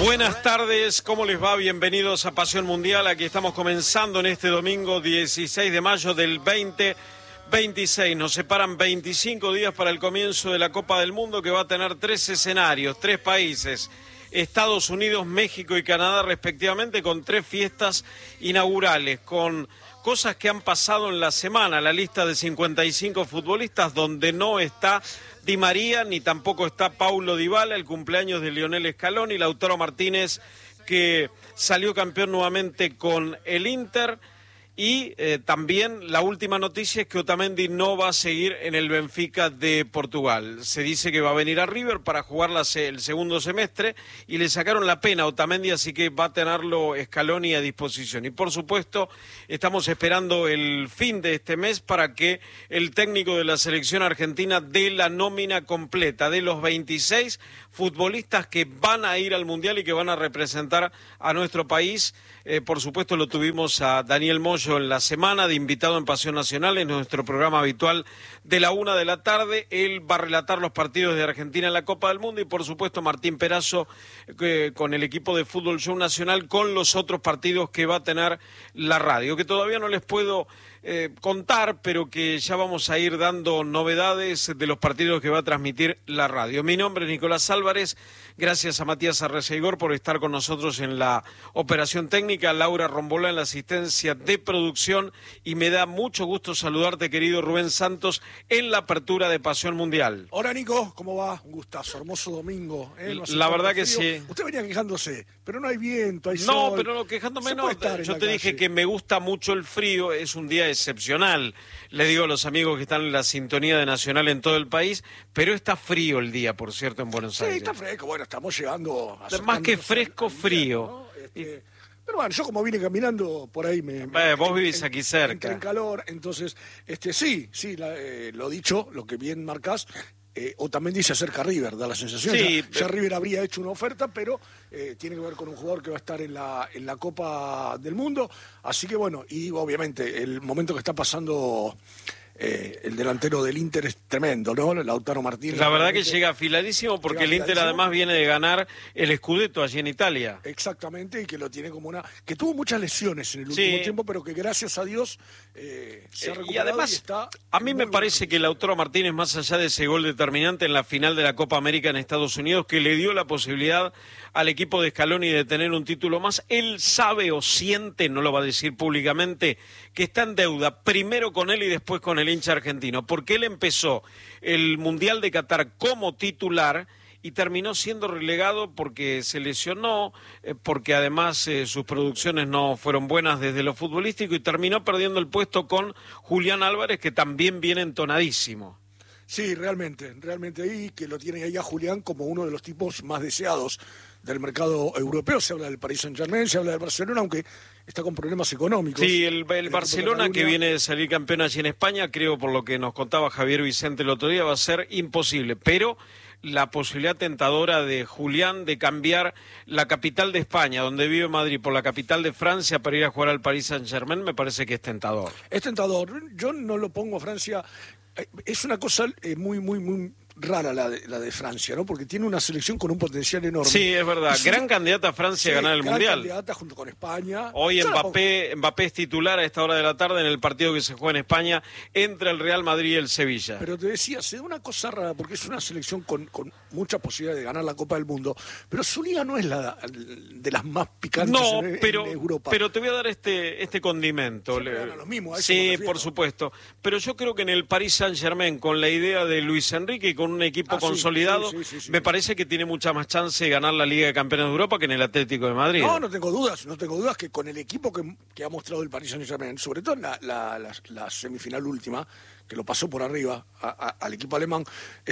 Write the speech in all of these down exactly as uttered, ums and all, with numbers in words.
Buenas tardes, ¿cómo les va? Bienvenidos a Pasión Mundial. Aquí estamos comenzando en este domingo dieciséis de mayo del veinte veintiséis. Nos separan veinticinco días para el comienzo de la Copa del Mundo, que va a tener tres escenarios, tres países: Estados Unidos, México y Canadá respectivamente, con tres fiestas inaugurales, con cosas que han pasado en la semana. La lista de cincuenta y cinco futbolistas, donde no está Di María, ni tampoco está Paulo Dybala, el cumpleaños de Lionel Scaloni, Lautaro Martínez, que salió campeón nuevamente con el Inter. Y eh, también la última noticia es que Otamendi no va a seguir en el Benfica de Portugal. Se dice que va a venir a River para jugar la, el segundo semestre y le sacaron la pena a Otamendi, así que va a tenerlo Scaloni a disposición. Y por supuesto estamos esperando el fin de este mes para que el técnico de la selección argentina dé la nómina completa de los veintiséis futbolistas que van a ir al Mundial y que van a representar a nuestro país. Eh, por supuesto lo tuvimos a Daniel Moyo en la semana de invitado en Pasión Nacional, en nuestro programa habitual de la una de la tarde. Él va a relatar los partidos de Argentina en la Copa del Mundo y por supuesto Martín Perazo eh, con el equipo de Fútbol Show Nacional, con los otros partidos que va a tener la radio, que todavía no les puedo eh, contar, pero que ya vamos a ir dando novedades de los partidos que va a transmitir la radio. Mi nombre es Nicolás Álvarez. Gracias a Matías Arreceigor por estar con nosotros en la operación técnica, Laura Rombolá en la asistencia de producción, y me da mucho gusto saludarte, querido Rubén Santos, en la apertura de Pasión Mundial. Hola, Nico, ¿cómo va? Un gustazo, hermoso domingo. ¿eh? No la verdad que sí. Usted venía quejándose, pero no hay viento, hay no, sol. No, pero no, quejándome no. Yo te dije que me gusta mucho el frío, es un día excepcional. Le digo a los amigos que están en la sintonía de Nacional en todo el país, pero está frío el día, por cierto, en Buenos sí, Aires. Sí, está fresco, bueno, estamos llegando a... Más que fresco, al, al frío. Invierno, ¿no? este, pero bueno, yo como vine caminando por ahí me... me eh, vos en, vivís en, aquí cerca. Entré en calor, entonces, este sí, sí, la, eh, lo dicho, lo que bien marcás, eh, Otamendi se acerca a River, da la sensación. Sí, ya, ya River habría hecho una oferta, pero eh, tiene que ver con un jugador que va a estar en la, en la Copa del Mundo, así que bueno, y obviamente el momento que está pasando... Eh, el delantero del Inter es tremendo, ¿no? Lautaro Martínez. La verdad que llega afiladísimo porque el Inter además viene de ganar el Scudetto allí en Italia. Exactamente, y que lo tiene como una... que tuvo muchas lesiones en el último sí. tiempo, pero que gracias a Dios eh, se ha recuperado. Y además, y está a mí me parece que Lautaro Martínez, más allá de ese gol determinante en la final de la Copa América en Estados Unidos, que le dio la posibilidad al equipo de Scaloni de tener un título más, él sabe o siente, no lo va a decir públicamente, que está en deuda primero con él y después con el hincha argentino, porque él empezó el Mundial de Qatar como titular y terminó siendo relegado porque se lesionó, eh, porque además eh, sus producciones no fueron buenas desde lo futbolístico, y terminó perdiendo el puesto con Julián Álvarez, que también viene entonadísimo. Sí, realmente, realmente ahí, que lo tiene ahí a Julián como uno de los tipos más deseados del mercado europeo. Se habla del Paris Saint-Germain, se habla del Barcelona, aunque está con problemas económicos. Sí, el, el Barcelona, que viene de salir campeón allí en España, creo, por lo que nos contaba Javier Vicente el otro día, va a ser imposible, pero la posibilidad tentadora de Julián de cambiar la capital de España, donde vive Madrid, por la capital de Francia para ir a jugar al Paris Saint-Germain, me parece que es tentador. Es tentador. Yo no lo pongo a Francia. Es una cosa eh, muy, muy, muy rara la de, la de Francia, ¿no? Porque tiene una selección con un potencial enorme. Sí, es verdad. Es gran una... candidata a Francia sí, a ganar el gran Mundial. Candidata junto con España. Hoy Mbappé, pongo... Mbappé es titular a esta hora de la tarde en el partido que se juega en España entre el Real Madrid y el Sevilla. Pero te decía, se da una cosa rara porque es una selección con, con mucha posibilidad de ganar la Copa del Mundo, pero su liga no es la de las más picantes no, en, pero, en Europa. Pero te voy a dar este, este condimento. Le... Lo mismo, a eso sí, por supuesto. Pero yo creo que en el Paris Saint-Germain, con la idea de Luis Enrique y con un equipo ah, con sí. consolidado, sí, sí, sí, sí. me parece que tiene mucha más chance de ganar la Liga de Campeones de Europa que en el Atlético de Madrid. No, no tengo dudas, no tengo dudas que con el equipo que, que ha mostrado el Paris Saint-Germain, sobre todo en la, la, la, la semifinal última, que lo pasó por arriba a, a, al equipo alemán,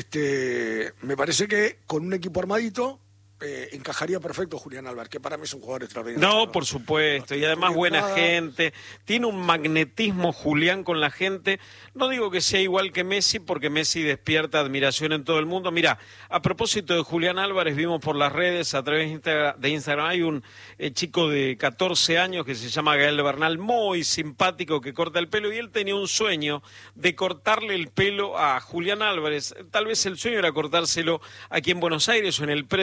este, me parece que con un equipo armadito eh, encajaría perfecto Julián Álvarez, que para mí es un jugador extraordinario. No, ¿no? por supuesto, no y además buena nada. gente, tiene un magnetismo Julián con la gente. No digo que sea igual que Messi, porque Messi despierta admiración en todo el mundo. Mira, a propósito de Julián Álvarez, vimos por las redes, a través de Instagram, de Instagram hay un eh, chico de catorce años que se llama Gael Bernal, muy simpático, que corta el pelo, y él tenía un sueño de cortarle el pelo a Julián Álvarez. Tal vez el sueño era cortárselo aquí en Buenos Aires o en el predio de Ezeiza,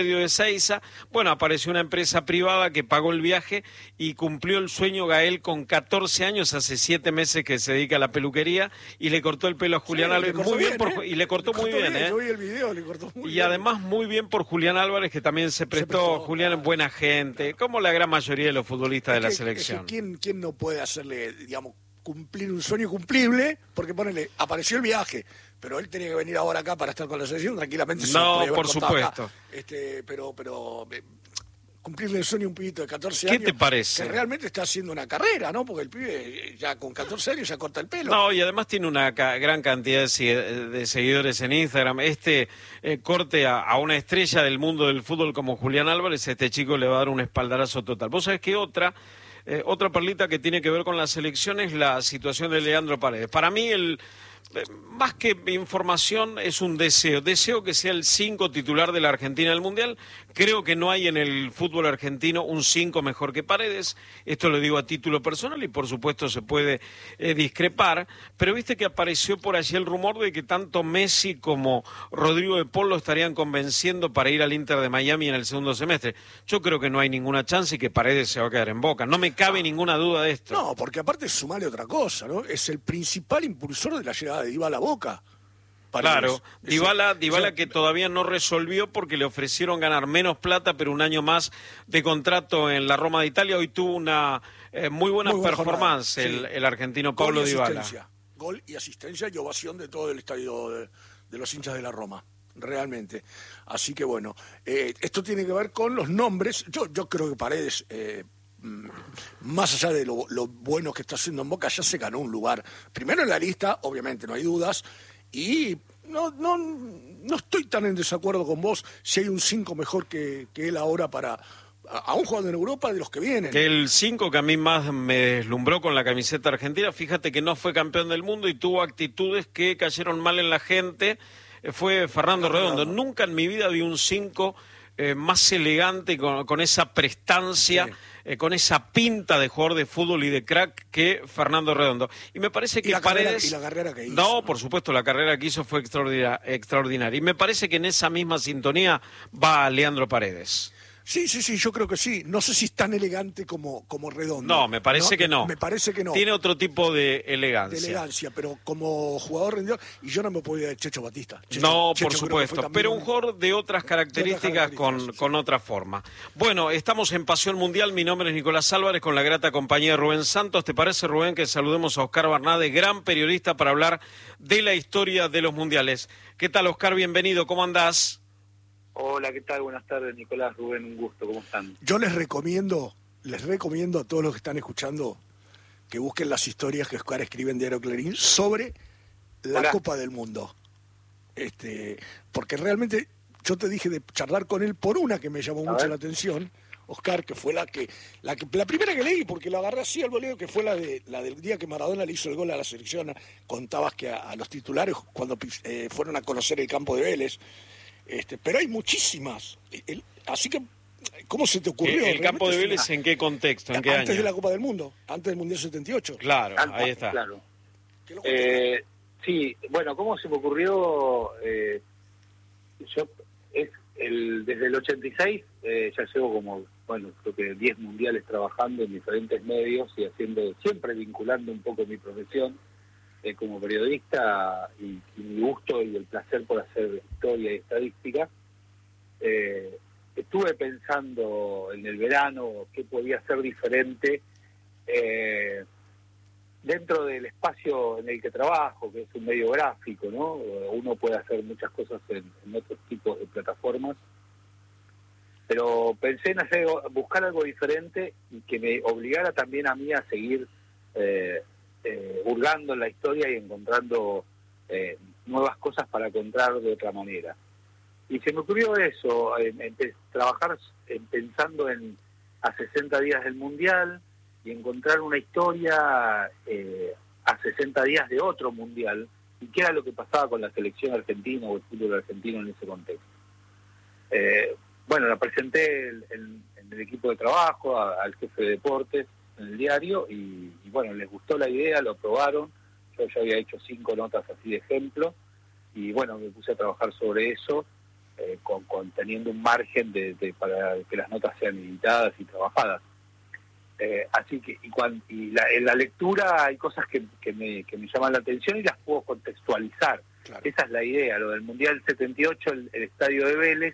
Ezeiza. Bueno, apareció una empresa privada que pagó el viaje y cumplió el sueño Gael con catorce años, hace siete meses que se dedica a la peluquería, y le cortó el pelo a Julián sí, Álvarez muy bien, bien por, ¿eh? y le cortó, le cortó muy bien, bien ¿eh? Yo vi el video, le cortó muy y bien. además muy bien por Julián Álvarez, que también se prestó, se prestó Julián es buena gente, claro, como la gran mayoría de los futbolistas es de que, la selección. Es que ¿quién, ¿Quién no puede hacerle, digamos, cumplir un sueño cumplible? Porque ponele, apareció el viaje, pero él tenía que venir ahora acá para estar con la selección, tranquilamente. No, por supuesto. Este, pero, pero eh, cumplirle el sueño a un pibito de catorce ¿Qué años. ¿Qué te parece? Que realmente está haciendo una carrera, ¿no? Porque el pibe ya con catorce años ya corta el pelo. No, y además tiene una ca gran cantidad de, de seguidores en Instagram. Este eh, corte a, a una estrella del mundo del fútbol como Julián Álvarez, este chico le va a dar un espaldarazo total. Vos sabés que otra... Eh, otra perlita que tiene que ver con la selección es la situación de Leandro Paredes. Para mí, el eh, más que información, es un deseo. Deseo que sea el cinco titular de la Argentina del Mundial. Creo que no hay en el fútbol argentino un cinco mejor que Paredes. Esto lo digo a título personal y, por supuesto, se puede eh, discrepar. Pero viste que apareció por allí el rumor de que tanto Messi como Rodrigo de Paul lo estarían convenciendo para ir al Inter de Miami en el segundo semestre. Yo creo que no hay ninguna chance y que Paredes se va a quedar en Boca. No me cabe ninguna duda de esto. No, porque aparte sumale otra cosa, ¿no? Es el principal impulsor de la llegada de Dybala a Boca. Paredes. Claro, Dybala, Dybala que todavía no resolvió porque le ofrecieron ganar menos plata, pero un año más de contrato en la Roma de Italia. Hoy tuvo una eh, muy buena muy performance el, sí. el argentino Pablo Dybala. Gol y asistencia y ovación de todo el estadio de, de los hinchas de la Roma. Realmente. Así que bueno, eh, esto tiene que ver con los nombres. Yo, yo creo que Paredes... Eh, más allá de lo, lo bueno que está haciendo en Boca, ya se ganó un lugar primero en la lista, obviamente no hay dudas, y no no no estoy tan en desacuerdo con vos si hay un cinco mejor que, que él ahora para aún jugando en Europa de los que vienen. Que el cinco que a mí más me deslumbró con la camiseta argentina, fíjate que no fue campeón del mundo y tuvo actitudes que cayeron mal en la gente, fue Fernando Redondo. Redondo. Nunca en mi vida vi un cinco eh, más elegante, con, con esa prestancia, sí. eh, con esa pinta de jugador de fútbol y de crack que Fernando Redondo. Y me parece que y la Paredes... Carrera, y la carrera que hizo. No, ¿no? por supuesto, la carrera que hizo fue extraordinaria, extraordinaria. Y me parece que en esa misma sintonía va Leandro Paredes. Sí, sí, sí, yo creo que sí. No sé si es tan elegante como, como Redondo. No, me parece ¿no? que no. Me parece que no. Tiene otro tipo de elegancia. De elegancia, pero como jugador rendido. Y yo no me puedo ir de Checho Batista. Checho, no, Checho por supuesto. Pero un jugador de otras características, de otras características con, sí. con otra forma. Bueno, estamos en Pasión Mundial. Mi nombre es Nicolás Álvarez, con la grata compañía de Rubén Santos. ¿Te parece, Rubén, que saludemos a Oscar Barnade, gran periodista, para hablar de la historia de los mundiales? ¿Qué tal, Oscar? Bienvenido. ¿Cómo andás? Hola, ¿qué tal? Buenas tardes, Nicolás, Rubén, un gusto, ¿cómo están? Yo les recomiendo, les recomiendo a todos los que están escuchando que busquen las historias que Oscar escribe en Diario Clarín sobre la Hola. Copa del Mundo. Este, porque realmente yo te dije de charlar con él por una que me llamó a mucho ver. la atención, Oscar, que fue la que, la que la primera que leí, porque lo agarré así al boleo, que fue la de la del día que Maradona le hizo el gol a la selección. Contabas que a, a los titulares cuando eh, fueron a conocer el campo de Vélez. Este, pero hay muchísimas. El, así que, ¿cómo se te ocurrió? ¿El, el campo de Vélez en qué contexto? ¿En qué antes año? de la Copa del Mundo, antes del Mundial setenta y ocho. Claro, antes, ahí está. Claro. Eh, sí, bueno, ¿cómo se me ocurrió? Eh, yo es el desde el ochenta y seis eh, ya llevo como, bueno, creo que diez mundiales trabajando en diferentes medios y haciendo, siempre vinculando un poco mi profesión Eh, como periodista y, y mi gusto y el placer por hacer historia y estadística. Eh, estuve pensando en el verano qué podía ser diferente eh, dentro del espacio en el que trabajo, que es un medio gráfico, ¿no? Uno puede hacer muchas cosas en, en otros tipos de plataformas, pero pensé en hacer, buscar algo diferente y que me obligara también a mí a seguir eh, Eh, hurgando en la historia y encontrando eh, nuevas cosas para contar de otra manera. Y se me ocurrió eso, en, en, en trabajar en, pensando en a sesenta días del Mundial y encontrar una historia eh, a sesenta días de otro Mundial, y qué era lo que pasaba con la selección argentina o el fútbol argentino en ese contexto. Eh, bueno, la presenté en, en, en el equipo de trabajo, a, al jefe de deportes, en el diario, y, y bueno, les gustó la idea, lo aprobaron. Yo ya había hecho cinco notas así de ejemplo, y bueno, me puse a trabajar sobre eso, eh, con, con teniendo un margen de, de para que las notas sean editadas y trabajadas. Eh, así que y, cuando, y la, en la lectura hay cosas que, que, me, que me llaman la atención y las puedo contextualizar. Claro. Esa es la idea. Lo del Mundial setenta y ocho, el, el estadio de Vélez,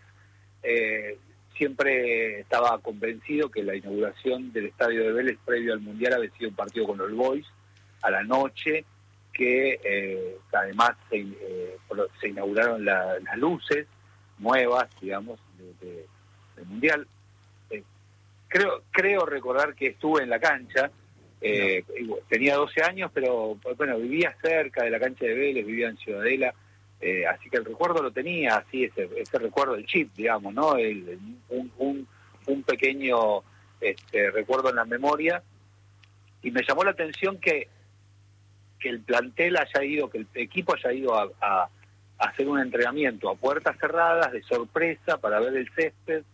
eh, siempre estaba convencido que la inauguración del estadio de Vélez previo al Mundial había sido un partido con All Boys a la noche, que eh, además se, eh, se inauguraron la, las luces nuevas, digamos, de, de, del Mundial. Eh, creo creo recordar que estuve en la cancha, eh, no. tenía doce años, pero bueno, vivía cerca de la cancha de Vélez, vivía en Ciudadela, eh, así que el recuerdo lo tenía, así ese, ese recuerdo del chip, digamos, ¿no? El, el, un, un, un pequeño este, recuerdo en la memoria, y me llamó la atención que que el plantel haya ido, que el equipo haya ido a, a, a hacer un entrenamiento a puertas cerradas, de sorpresa, para ver el césped,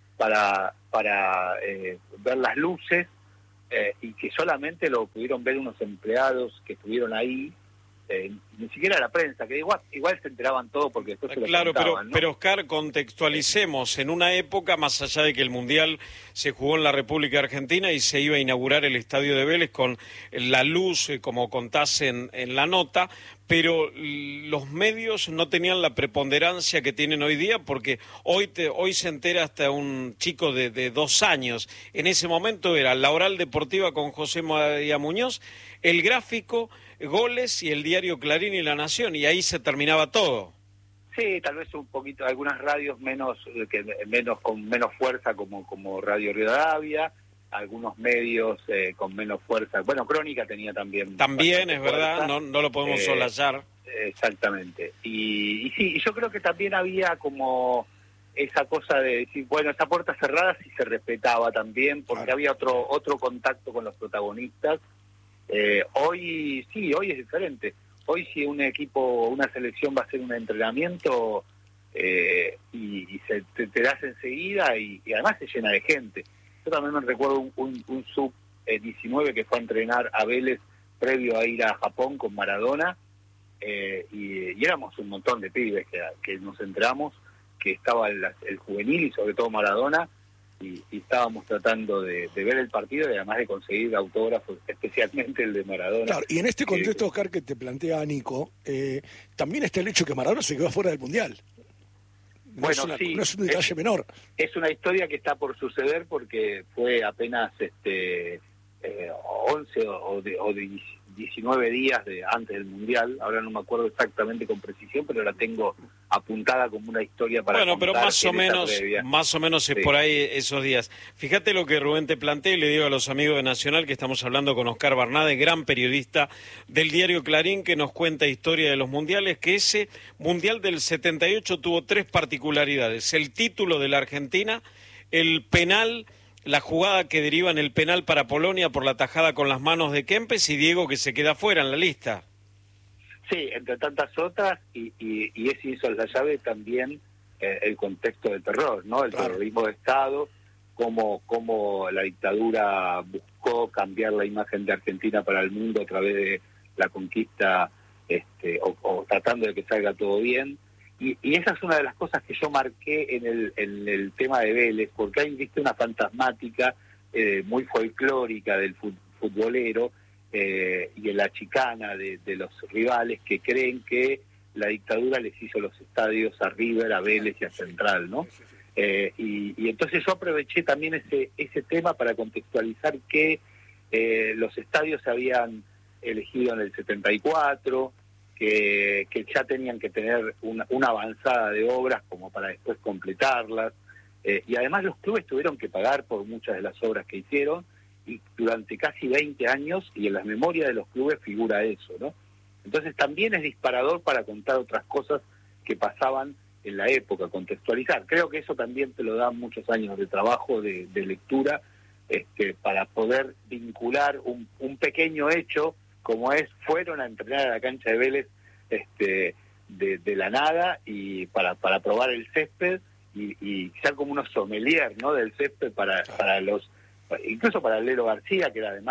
para para eh, ver las luces, eh, y que solamente lo pudieron ver unos empleados que estuvieron ahí, eh, ni siquiera la prensa, que igual igual se enteraban todo porque después se lo Claro, contaban, pero, ¿no? pero Oscar, contextualicemos, en una época, más allá de que el Mundial se jugó en la República Argentina y se iba a inaugurar el Estadio de Vélez con la luz, como contás en, en la nota, pero los medios no tenían la preponderancia que tienen hoy día, porque hoy te, hoy se entera hasta un chico de, de dos años. En ese momento era la Oral Deportiva con José María Muñoz, el Gráfico, Goles y el diario Clarín y La Nación, y ahí se terminaba todo. Sí, tal vez un poquito, algunas radios menos que menos con menos fuerza como como Radio Rivadavia, algunos medios eh, con menos fuerza. Bueno, Crónica tenía también. También es fuerza. verdad, no no lo podemos eh, solayar. Exactamente. Y, y sí, y yo creo que también había como esa cosa de decir, bueno, esa puerta cerrada sí se respetaba también, porque claro. había otro otro contacto con los protagonistas. Eh, hoy sí, hoy es diferente. Hoy si un equipo, una selección va a hacer un entrenamiento eh, y, y se te, te das enseguida y, y además se llena de gente. Yo también me recuerdo un, un, un sub diecinueve que fue a entrenar a Vélez previo a ir a Japón con Maradona, eh, y, y éramos un montón de pibes que, que nos enteramos, que estaba el, el juvenil y sobre todo Maradona, y, y estábamos tratando de, de ver el partido y además de conseguir autógrafos, especialmente el de Maradona. Claro, y en este contexto, Oscar, que te plantea Nico, eh, también está el hecho que Maradona se quedó fuera del Mundial. No bueno, es una, sí, no es un detalle es, menor. Es una historia que está por suceder porque fue apenas este eh, once o de, o de diecinueve días de antes del Mundial. Ahora no me acuerdo exactamente con precisión, pero la tengo apuntada como una historia para bueno, contar. Pero más o menos, más o menos es sí. por ahí esos días. Fíjate lo que Rubén te plantea y le digo a los amigos de Nacional que estamos hablando con Oscar Barnade, gran periodista del diario Clarín, que nos cuenta historia de los mundiales, que ese Mundial del setenta y ocho tuvo tres particularidades: el título de la Argentina, el penal, la jugada que deriva en el penal para Polonia por la tajada con las manos de Kempes, y Diego, que se queda fuera en la lista. Sí, entre tantas otras, y, y, y ese hizo la llave también eh, el contexto del terror, ¿no? El claro. terrorismo de Estado, cómo, cómo la dictadura buscó cambiar la imagen de Argentina para el mundo a través de la conquista, este, o, o tratando de que salga todo bien. Y, y esa es una de las cosas que yo marqué en el, en el tema de Vélez, porque hay, viste, una fantasmática eh, muy folclórica del fut, futbolero, Eh, y en la chicana de, de los rivales que creen que la dictadura les hizo los estadios a River, a Vélez y a Central, ¿no? Eh, y, y entonces yo aproveché también ese ese tema para contextualizar que eh, los estadios se habían elegido en el setenta y cuatro, que, que ya tenían que tener una, una avanzada de obras como para después completarlas, eh, y además los clubes tuvieron que pagar por muchas de las obras que hicieron, y durante casi veinte años, y en las memorias de los clubes figura eso, ¿no? Entonces también es disparador para contar otras cosas que pasaban en la época, contextualizar. Creo que eso también te lo dan muchos años de trabajo, de, de lectura, este, para poder vincular un, un pequeño hecho, como es, fueron a entrenar a la cancha de Vélez este, de, de la nada, y para, para probar el césped, y, y ser como unos sommelier, ¿no?, del césped para, para los... incluso para Lelo García, que era además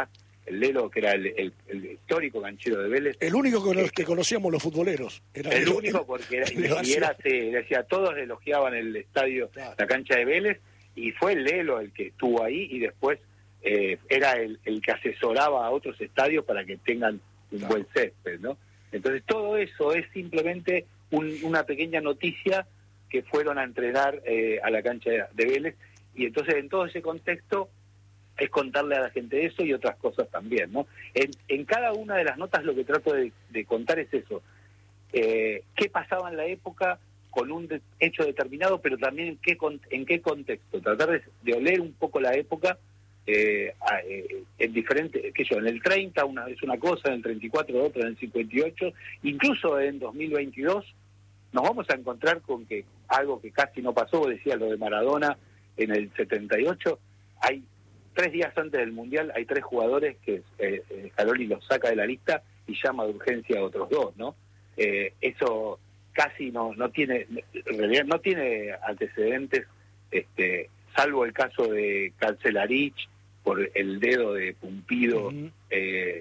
el Lelo, que era el, el, el histórico canchero de Vélez. El único que, que conocíamos los futboleros. Era el Lelo, único, porque era, y, y era, se, decía, todos elogiaban el estadio, claro, la cancha de Vélez, y fue el Lelo el que estuvo ahí, y después eh, era el, el que asesoraba a otros estadios para que tengan un claro. buen césped, ¿no? Entonces todo eso es simplemente un, una pequeña noticia que fueron a entrenar eh, a la cancha de, de Vélez, y entonces en todo ese contexto es contarle a la gente eso y otras cosas también, ¿no? En, en cada una de las notas lo que trato de, de contar es eso, eh, qué pasaba en la época con un de, hecho determinado, pero también en qué, en qué contexto, tratar de, de oler un poco la época eh, eh, en diferentes, qué sé yo, en el treinta una es una cosa, en el treinta y cuatro otra, en el cincuenta y ocho, incluso en dos mil veintidós nos vamos a encontrar con que algo que casi no pasó, vos decías lo de Maradona en el setenta y ocho, hay tres días antes del Mundial, hay tres jugadores que eh, Scaloni los saca de la lista y llama de urgencia a otros dos, ¿no? Eh, eso casi no no tiene, en realidad no tiene antecedentes, este, salvo el caso de Cancelarich por el dedo de Pumpido, uh-huh. eh,